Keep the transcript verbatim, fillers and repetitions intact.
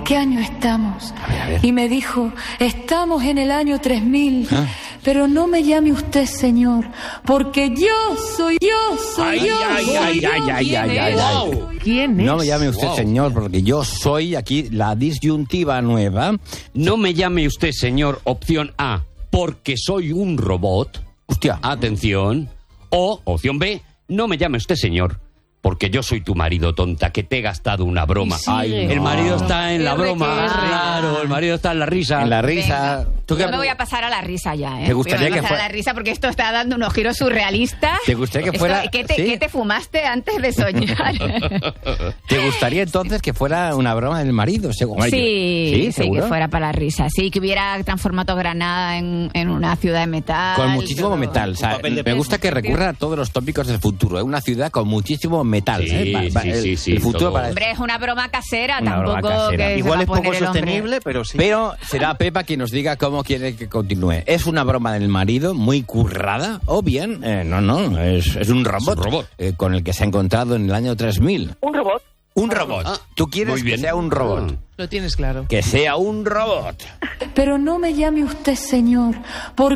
qué año estamos? A ver, a ver. Y me dijo, estamos en el año tres mil. ¿Ah? Pero no me llame usted señor, porque yo soy, yo soy, Ay, yo ay, soy ay, yo. ay, ay, ¿Quién ay, es? ay, ay. Wow. ¿Quién es? No me llame usted Wow. señor, porque yo soy aquí la disyuntiva nueva. No me llame usted señor, opción A, porque soy un robot. Hostia. Atención. O, opción B, no me llame usted señor, porque yo soy tu marido, tonta, que te he gastado una broma. Y sigue. Ay, el marido está en la R, broma. que R. Claro, el marido está en la risa. En la risa. ¿Tú qué- Yo me voy a pasar a la risa ya, ¿eh? ¿Te gustaría Me voy a que pasar fuera- a la risa porque esto está dando unos giros surrealistas. ¿Te gustaría que Esto- fuera- ¿qué, te, sí? qué te fumaste antes de soñar? ¿Te gustaría entonces que fuera una broma del marido? Según Sí, sí, sí, ¿seguro? que fuera para la risa. Sí, que hubiera transformado Granada en, en una ciudad de metal. Con muchísimo todo. metal. O sea, papel de me gusta que recurra a todos los tópicos del futuro. Es una ciudad con muchísimo metal. Sí, ¿eh? Va- va- sí, el, sí, sí, el futuro todo. para... Hombre, es una broma casera, Una broma tampoco casera. que se Igual va es a poner poco el hombre. sostenible, pero sí. Pero será Pepa quien nos diga cómo quiere que continúe. ¿Es una broma del marido muy currada? O bien, eh, no, no, es, es un robot, un robot. eh, con el que se ha encontrado en el año tres mil. Un robot. Un robot. Ah, ¿Tú quieres muy que bien. sea un robot? Lo tienes claro. Que sea un robot. Pero no me llame usted señor, porque